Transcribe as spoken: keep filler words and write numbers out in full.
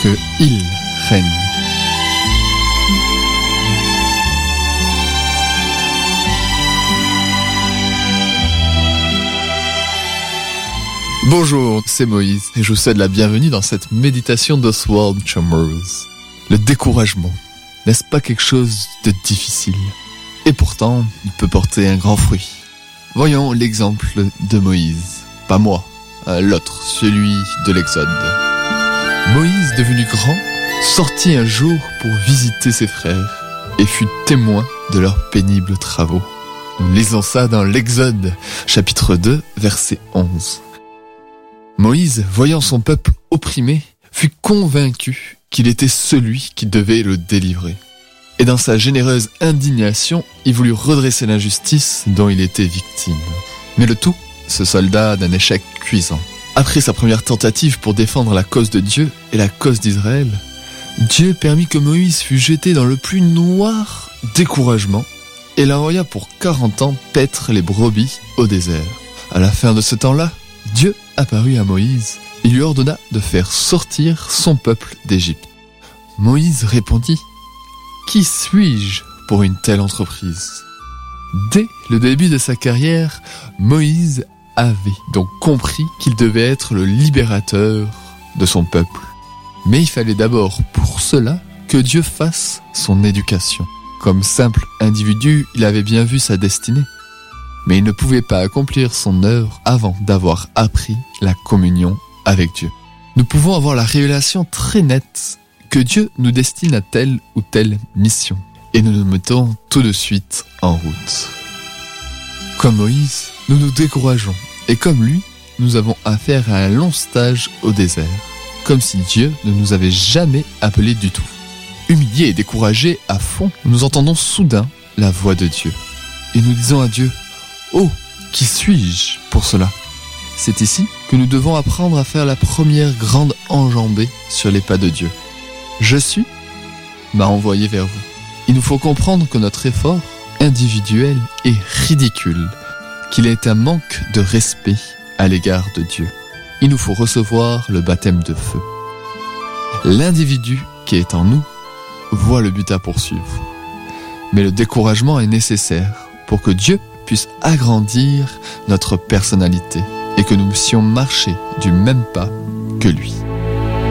qu'il règne. Bonjour, c'est Moïse et je vous souhaite la bienvenue dans cette méditation d'Oswald Chambers. Le découragement, n'est-ce pas quelque chose de difficile? Et pourtant, il peut porter un grand fruit. Voyons l'exemple de Moïse. Pas moi, l'autre, celui de l'Exode. Moïse, devenu grand, sortit un jour pour visiter ses frères et fut témoin de leurs pénibles travaux. Nous lisons ça dans l'Exode, chapitre deux, verset onze. Moïse, voyant son peuple opprimé, fut convaincu qu'il était celui qui devait le délivrer. Et dans sa généreuse indignation, il voulut redresser l'injustice dont il était victime. Mais le tout se solda d'un échec cuisant. Après sa première tentative pour défendre la cause de Dieu et la cause d'Israël, Dieu permit que Moïse fût jeté dans le plus noir découragement et l'envoya pour quarante ans paître les brebis au désert. À la fin de ce temps-là, Dieu apparut à Moïse et lui ordonna de faire sortir son peuple d'Égypte. Moïse répondit : « Qui suis-je pour une telle entreprise ?» Dès le début de sa carrière, Moïse avait donc compris qu'il devait être le libérateur de son peuple. Mais il fallait d'abord pour cela que Dieu fasse son éducation. Comme simple individu, il avait bien vu sa destinée. Mais il ne pouvait pas accomplir son œuvre avant d'avoir appris la communion avec Dieu. Nous pouvons avoir la révélation très nette que Dieu nous destine à telle ou telle mission. Et nous nous mettons tout de suite en route. Comme Moïse, nous nous décourageons. Et comme lui, nous avons affaire à un long stage au désert. Comme si Dieu ne nous avait jamais appelés du tout. Humiliés et découragés à fond, nous entendons soudain la voix de Dieu. Et nous disons à Dieu : « Oh, qui suis-je pour cela ?» C'est ici que nous devons apprendre à faire la première grande enjambée sur les pas de Dieu. « Je suis » m'a envoyé vers vous. Il nous faut comprendre que notre effort individuel est ridicule, qu'il est un manque de respect à l'égard de Dieu. Il nous faut recevoir le baptême de feu. L'individu qui est en nous voit le but à poursuivre. Mais le découragement est nécessaire pour que Dieu puisse agrandir notre personnalité et que nous puissions marcher du même pas que lui.